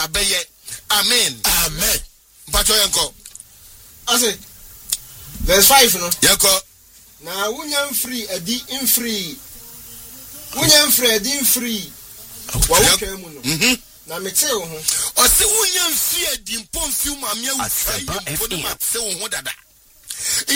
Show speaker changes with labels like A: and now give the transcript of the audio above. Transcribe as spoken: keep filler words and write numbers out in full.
A: beye. Amen.
B: Amen.
A: Pacho yanko.
C: Ase. Verse five no.
A: Yanko.
C: Na wunyam free edi in free. Wunyam free edi in free. Wa wotwa mu no. Mhm. Na mete wo ho.
A: O se wunyam free edi mpom fi ma me awu. Asaba F M. Se wo ho dada.